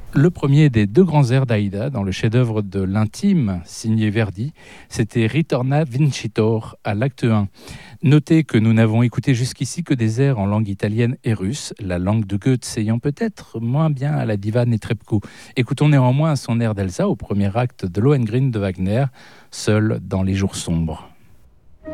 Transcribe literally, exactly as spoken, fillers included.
Le premier des deux grands airs d'Aïda, dans le chef-d'œuvre de l'Intime, signé Verdi, c'était Ritorna Vincitor à l'acte un. Notez que nous n'avons écouté jusqu'ici que des airs en langue italienne et russe, la langue de Goethe s'ayant peut-être moins bien à la diva Netrebko. Écoutons néanmoins son air d'Elsa au premier acte de Lohengrin de Wagner, Seul dans les jours sombres.